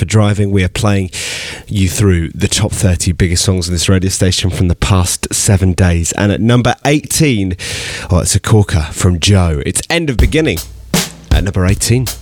for driving. We are playing you through the top 30 biggest songs on this radio station from the past 7 days. And at number 18, it's a corker from Joe. It's End of Beginning at number 18.